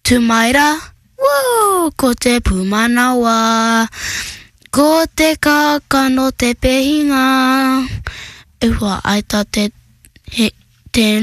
Tumaira, woo, ko te pumanawa, ko te kaka no te pehinga. E hua aita te